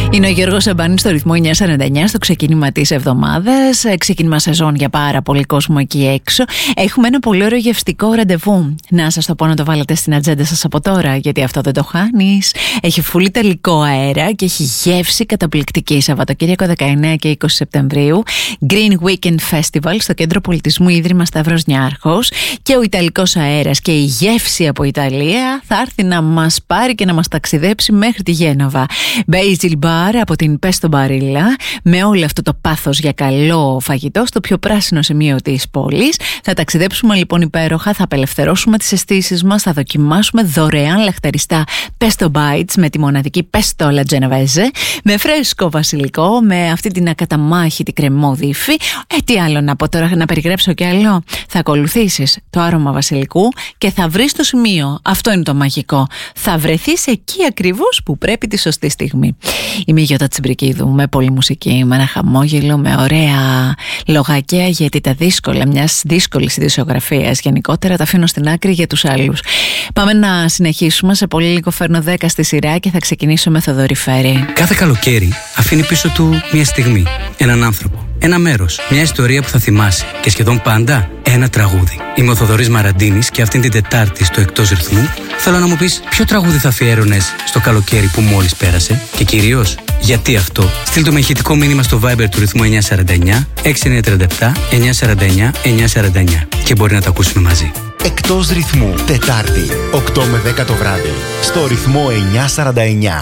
Είναι ο Γιώργος Σαμπάνης στο ρυθμό 949 στο ξεκίνημα της εβδομάδας. Ξεκίνημα σεζόν για πάρα πολύ κόσμο εκεί έξω. Έχουμε ένα πολύ ωραίο γευστικό ραντεβού. Να σας το πω να το βάλετε στην ατζέντα σας από τώρα, γιατί αυτό δεν το χάνεις. Έχει φουλ ιταλικό αέρα και έχει γεύση καταπληκτική. Σαββατοκύριακο 19 και 20 Σεπτεμβρίου. Green Weekend Festival στο Κέντρο Πολιτισμού Ίδρυμα Σταύρος Νιάρχος. Και ο ιταλικός αέρας και η γεύση από Ιταλία θα έρθει να μας πάρει και να μας ταξιδέψει μέχρι τη Γένοβα. Basil Bar από την Pesto Barilla, με όλο αυτό το πάθος για καλό φαγητό στο πιο πράσινο σημείο της πόλης. Θα ταξιδέψουμε λοιπόν υπέροχα, θα απελευθερώσουμε τις αισθήσεις μας, θα δοκιμάσουμε δωρεάν λαχταριστά Pesto Bites με τη μοναδική Pesto alla Genovese, με φρέσκο βασιλικό, με αυτή την ακαταμάχητη κρεμμώδη υφή. Τι άλλο να πω τώρα, να περιγράψω κι άλλο? Θα ακολουθήσεις το άρωμα βασιλικού και θα βρεις το σημείο. Αυτό είναι το μαγικό. Θα βρεθείς εκεί ακριβώς που πρέπει τη σωστή στιγμή. Είμαι η Γιώτα Τσιμπρικίδου, με πολλή μουσική, με ένα χαμόγελο, με ωραία λογάκια, γιατί τα δύσκολα μιας δύσκολης ειδησιογραφίας γενικότερα τα αφήνω στην άκρη για τους άλλους. Πάμε να συνεχίσουμε. Σε πολύ λίγο φέρνω 10 στη σειρά και θα ξεκινήσω με Θοδωρή Φέρη. Κάθε καλοκαίρι αφήνει πίσω του μια στιγμή, έναν άνθρωπο, ένα μέρος, μια ιστορία που θα θυμάσαι και σχεδόν πάντα ένα τραγούδι. Είμαι ο Θοδωρής Μαραντίνης και αυτήν την Τετάρτη στο Εκτός Ρυθμού θέλω να μου πεις ποιο τραγούδι θα αφιέρωνες στο καλοκαίρι που μόλις πέρασε και κυρίως γιατί αυτό. Στείλ το με ηχητικό μήνυμα στο Viber του ρυθμού 949 6937 949 949 και μπορεί να τα ακούσουμε μαζί. Εκτός Ρυθμού, Τετάρτη, 8 με 10 το βράδυ, στο ρυθμό 949.